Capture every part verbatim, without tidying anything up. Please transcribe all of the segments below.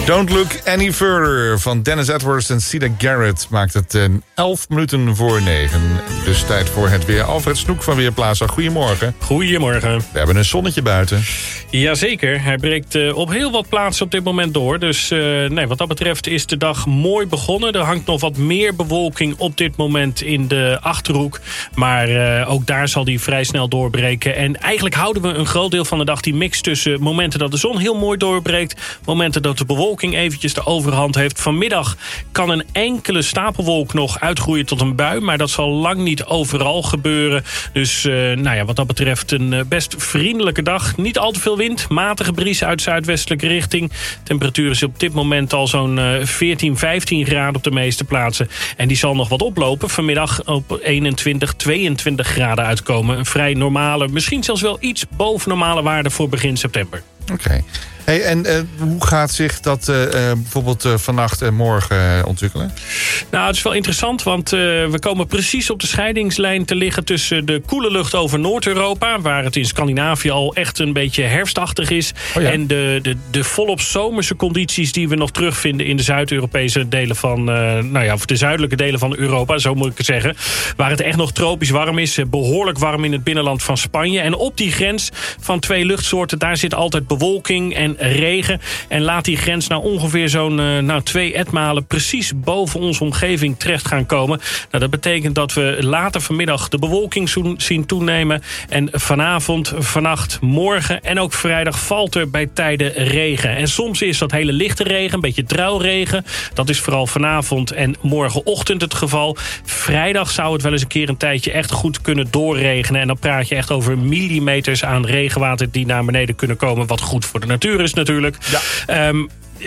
Don't Look Any Further van Dennis Edwards en Cedar Garrett maakt het elf minuten voor negen. Dus tijd voor het weer. Alfred Snoek van Weerplaza, goedemorgen. Goedemorgen. We hebben een zonnetje buiten. Jazeker, hij breekt uh, op heel wat plaatsen op dit moment door. Dus uh, nee, wat dat betreft is de dag mooi begonnen. Er hangt nog wat meer bewolking op dit moment in de Achterhoek. Maar uh, ook daar zal die vrij snel doorbreken. En eigenlijk houden we een groot deel van de dag die mix tussen momenten dat de zon heel mooi doorbreekt, momenten dat de bewolking eventjes de overhand heeft. Vanmiddag kan een enkele stapelwolk nog uitgroeien tot een bui, maar dat zal lang niet overal gebeuren. Dus uh, nou ja, wat dat betreft een uh, best vriendelijke dag. Niet al te veel wind, matige bries uit zuidwestelijke richting. Temperatuur is op dit moment al zo'n uh, veertien, vijftien graden op de meeste plaatsen. En die zal nog wat oplopen. Vanmiddag op eenentwintig, tweeëntwintig graden uitkomen. Een vrij normale, misschien zelfs wel iets boven normale waarde voor begin september. Oké. Okay. Hey, en uh, hoe gaat zich dat uh, bijvoorbeeld uh, vannacht en morgen uh, ontwikkelen? Nou, het is wel interessant, want uh, we komen precies op de scheidingslijn te liggen tussen de koele lucht over Noord-Europa, waar het in Scandinavië al echt een beetje herfstachtig is, oh ja. en de, de, de volop zomerse condities die we nog terugvinden in de Zuid-Europese delen van, uh, nou ja, of de zuidelijke delen van Europa, zo moet ik het zeggen, waar het echt nog tropisch warm is, behoorlijk warm in het binnenland van Spanje. En op die grens van twee luchtsoorten, daar zit altijd bewolking en regen. En laat die grens nou ongeveer zo'n uh, nou, twee etmalen precies boven onze omgeving terecht gaan komen. Nou, dat betekent dat we later vanmiddag de bewolking zo- zien toenemen. En vanavond, vannacht, morgen en ook vrijdag valt er bij tijden regen. En soms is dat hele lichte regen, een beetje druilregen. Dat is vooral vanavond en morgenochtend het geval. Vrijdag zou het wel eens een keer een tijdje echt goed kunnen doorregenen. En dan praat je echt over millimeters aan regenwater die naar beneden kunnen komen, wat goed voor de natuur is natuurlijk. Ja. Um,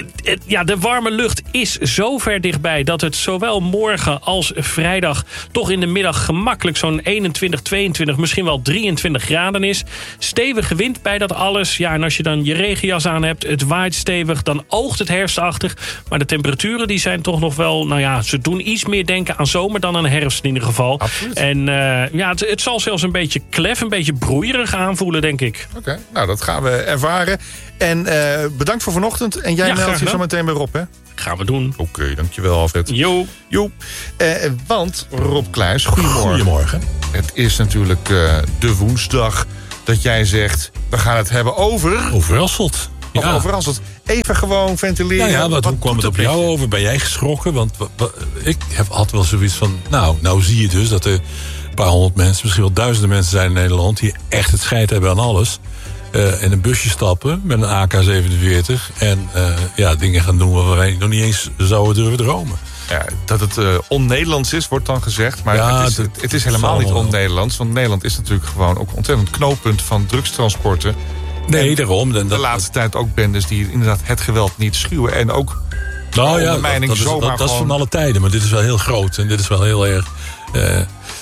Ja, de warme lucht is zo ver dichtbij dat het zowel morgen als vrijdag toch in de middag gemakkelijk zo'n eenentwintig, tweeëntwintig, misschien wel drieëntwintig graden is. Stevige wind bij dat alles. Ja, en als je dan je regenjas aan hebt, het waait stevig, dan oogt het herfstachtig. Maar de temperaturen die zijn toch nog wel, nou ja, ze doen iets meer denken aan zomer dan aan herfst in ieder geval. Absoluut. En uh, ja, het, het zal zelfs een beetje klef, een beetje broeierig aanvoelen, denk ik. Oké, okay, nou dat gaan we ervaren. En uh, bedankt voor vanochtend. En jij ja, meldt je zo meteen bij Rob, hè? Gaan we doen. Oké, okay, dankjewel Alfred. Jo. Jo. Uh, want Rob Kluijs, goedemorgen. Goedemorgen. Het is natuurlijk uh, de woensdag dat jij zegt, we gaan het hebben over... Over Hasselt. Ja. Over Hasselt. Even gewoon ventileren. Ja, ja, wat, hoe kwam het op jou over? Ben jij geschrokken? Want w- w- ik heb, had wel zoiets van, nou, nou zie je dus dat er een paar honderd mensen, misschien wel duizenden mensen zijn in Nederland die echt het scheid hebben aan alles. Uh, in een busje stappen met een A K zevenenveertig en uh, ja, dingen gaan doen waar wij nog niet eens zouden durven dromen. Ja, dat het uh, on-Nederlands is, wordt dan gezegd. Maar ja, het, is, dat, het, het is helemaal niet on-Nederlands. Want Nederland is natuurlijk gewoon ook een ontzettend knooppunt van drugstransporten. Nee, en daarom. En de dat, laatste tijd ook bendes die inderdaad het geweld niet schuwen. En ook, nou ja, dat, dat, is, dat, zomaar dat is gewoon... van alle tijden. Maar dit is wel heel groot. En dit is wel heel erg... Uh,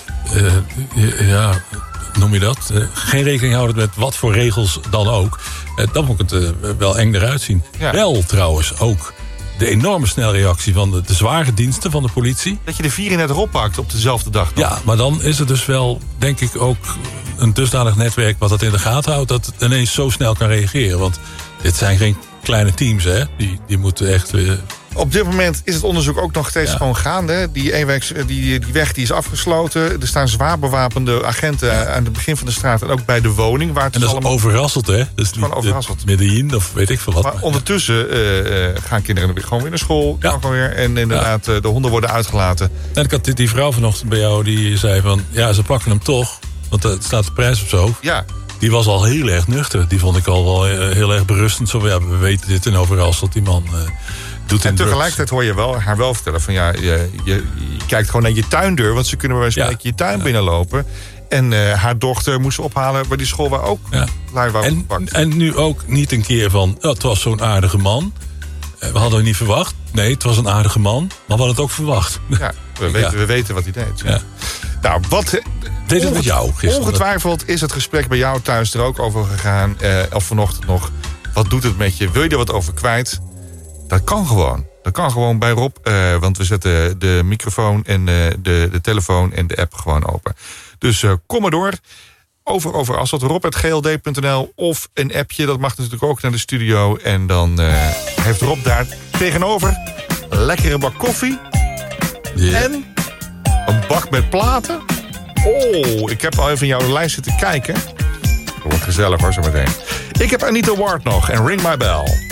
uh, ja... noem je dat? Uh, geen rekening houden met wat voor regels dan ook. Uh, dan moet het uh, wel eng eruit zien. Ja. Wel trouwens ook de enorme snelreactie van de, de zware diensten van de politie. Dat je de vier net erop pakt op dezelfde dag. Nog. Ja, maar dan is het dus wel, denk ik, ook een dusdanig netwerk wat dat in de gaten houdt, dat het ineens zo snel kan reageren. Want dit zijn geen kleine teams, hè? Die, die moeten echt... Uh, Op dit moment is het onderzoek ook nog steeds ja. gewoon gaande. Die, eenweeks, die, die weg die is afgesloten. Er staan zwaar bewapende agenten ja. aan het begin van de straat en ook bij de woning. Waar het en dat is allemaal... overrasseld, hè? Dus gewoon overrasseld. Medellin of weet ik veel wat. Maar ondertussen uh, uh, gaan kinderen weer gewoon weer naar school. Ja. Gewoon weer, en inderdaad, ja. uh, de honden worden uitgelaten. En ik had die, die vrouw vanochtend bij jou, die zei van... ja, ze pakken hem toch, want het staat de prijs op zo. Ja. Die was al heel erg nuchter. Die vond ik al wel heel erg berustend. Zo, ja, we weten dit en overrasseld, die man... Uh, En tegelijkertijd hoor je wel, haar wel vertellen van ja, je, je, je kijkt gewoon naar je tuindeur, want ze kunnen bij wijze van spreken je tuin ja. binnenlopen. En uh, haar dochter moest ophalen bij die school waar ook ja. lui waren en, gepakt. En nu ook niet een keer van, oh, het was zo'n aardige man. Uh, we hadden het niet verwacht. Nee, het was een aardige man, maar we hadden het ook verwacht. Ja, we weten, ja. we weten wat hij deed. Ja. Nou, wat... Deed het met jou gisteren? Ongetwijfeld is het gesprek bij jou thuis er ook over gegaan. Uh, of vanochtend nog. Wat doet het met je? Wil je er wat over kwijt? Dat kan gewoon. Dat kan gewoon bij Rob. Uh, want we zetten de microfoon en uh, de, de telefoon en de app gewoon open. Dus uh, kom maar door. Over, over als dat rob punt g l d punt n l of een appje. Dat mag natuurlijk ook naar de studio. En dan uh, heeft Rob daar tegenover een lekkere bak koffie. Yeah. En een bak met platen. Oh, ik heb al even in jouw lijst zitten kijken. Dat wordt gezellig hoor, zo meteen. Ik heb Anita Ward nog en Ring My Bell.